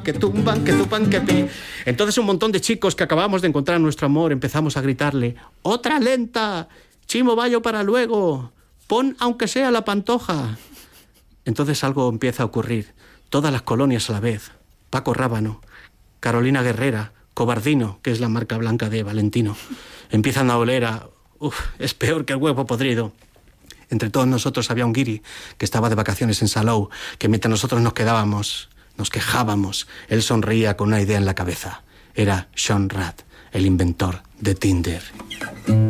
tumban, que tumban, que tupan, que pi. Entonces un montón de chicos que acabamos de encontrar nuestro amor empezamos a gritarle: ¡otra lenta! ¡Chimo bayo para luego! ¡Pon aunque sea la pantoja! Entonces algo empieza a ocurrir. Todas las colonias a la vez. Paco Rábano, Carolina Guerrera, Cobardino, que es la marca blanca de Valentino, empiezan a oler a... es peor que el huevo podrido. Entre todos nosotros había un guiri que estaba de vacaciones en Salou, que mientras nosotros nos quedábamos, nos quejábamos, él sonreía con una idea en la cabeza. Era Sean Rad, el inventor de Tinder.